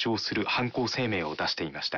張する犯行声明を出していました。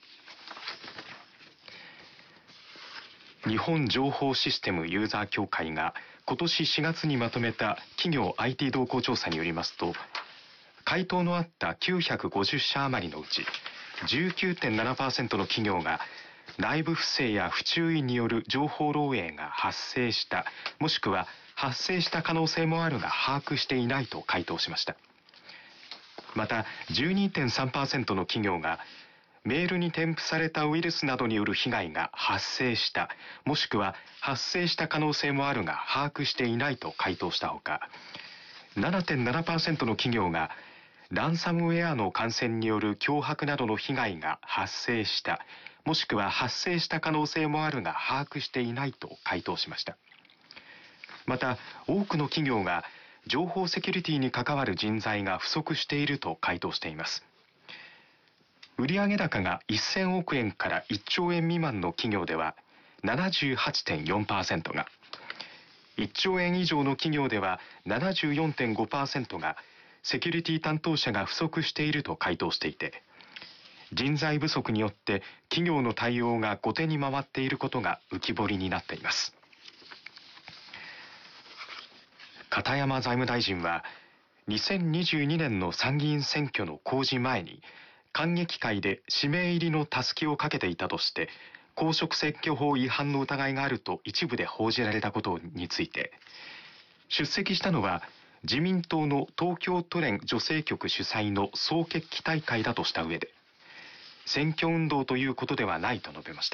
日本情報システムユーザー協会が今年4月にまとめた企業 IT 動向調査によりますと、回答のあった950社余りのうち 19.7% の企業が内部不正や不注意による情報漏洩が発生した、もしくは発生した可能性もあるが把握していないと回答しました。また 12.3% の企業がメールに添付されたウイルスなどによる被害が発生した、もしくは発生した可能性もあるが把握していないと回答したほか、7.7% の企業がランサムウェアの感染による脅迫などの被害が発生した、もしくは発生した可能性もあるが把握していないと回答しました。また、多くの企業が情報セキュリティに関わる人材が不足していると回答しています。売上高が1000億円から1兆円未満の企業では 78.4% が、1兆円以上の企業では 74.5% がセキュリティ担当者が不足していると回答していて、人材不足によって企業の対応が後手に回っていることが浮き彫りになっています。片山財務大臣は2022年の参議院選挙の公示前に観劇会で指名入りのたすきをかけていたとして公職選挙法違反の疑いがあると一部で報じられたことについて、出席したのは自民党の東京都連女性局主催の総決起大会だとした上で、選挙運動ということではないと述べました。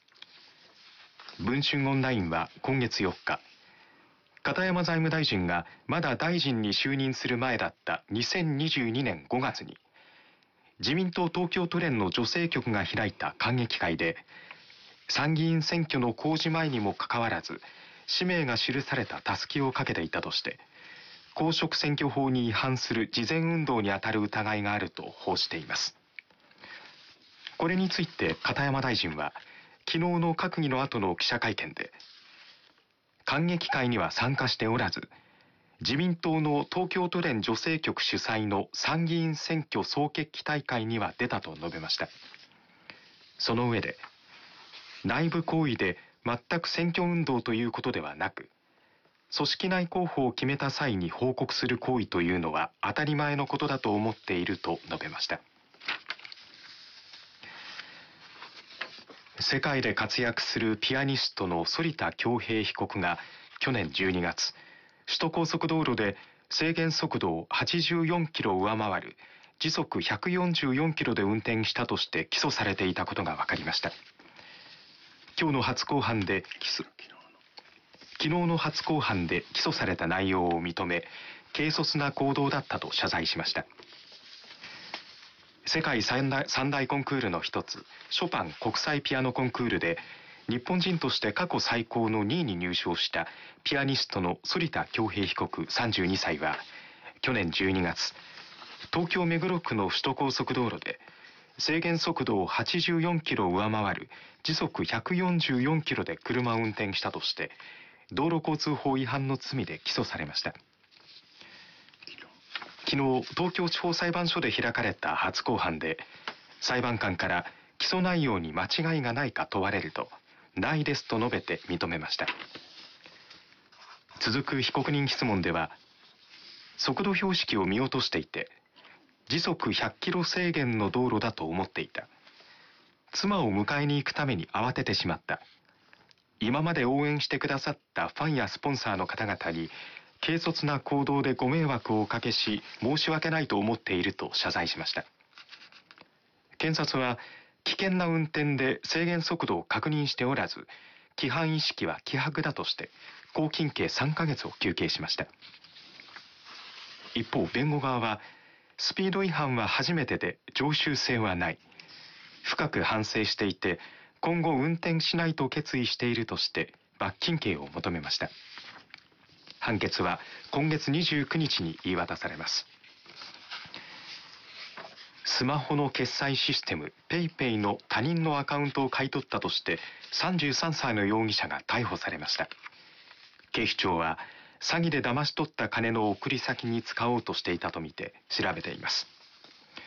文春オンラインは今月4日、片山財務大臣がまだ大臣に就任する前だった2022年5月に自民党東京都連の女性局が開いた観劇会で、参議院選挙の公示前にもかかわらず氏名が記されたたすきをかけていたとして、公職選挙法に違反する事前運動にあたる疑いがあると報じています。これについて片山大臣は昨日の閣議の後の記者会見で、観劇会には参加しておらず、自民党の東京都連女性局主催の参議院選挙総決起大会には出たと述べました。その上で、内部行為で全く選挙運動ということではなく、組織内候補を決めた際に報告する行為というのは当たり前のことだと思っていると述べました。世界で活躍するピアニストの反田恭平被告が去年12月、首都高速道路で制限速度を84キロ上回る時速144キロで運転したとして起訴されていたことが分かりました。昨日の初公判で起訴された内容を認め、軽率な行動だったと謝罪しました。世界三大コンクールの一つ、ショパン国際ピアノコンクールで日本人として過去最高の2位に入賞したピアニストの反田恭平被告32歳は去年12月、東京目黒区の首都高速道路で制限速度を84キロ上回る時速144キロで車を運転したとして道路交通法違反の罪で起訴されました。昨日、東京地方裁判所で開かれた初公判で裁判官から起訴内容に間違いがないか問われると、ないですと述べて認めました。続く被告人質問では、速度標識を見落としていて時速100キロ制限の道路だと思っていた。妻を迎えに行くために慌ててしまった。今まで応援してくださったファンやスポンサーの方々に軽率な行動でご迷惑をおかけし申し訳ないと思っていると謝罪しました。検察は危険な運転で制限速度を確認しておらず規範意識は希薄だとして拘禁刑3ヶ月を求刑しました。一方、弁護側はスピード違反は初めてで常習性はない、深く反省していて今後運転しないと決意しているとして罰金刑を求めました。判決は今月29日に言い渡されます。スマホの決済システム PayPay の他人のアカウントを買い取ったとして33歳の容疑者が逮捕されました。警視庁は詐欺で騙し取った金の送り先に使おうとしていたとみて調べています。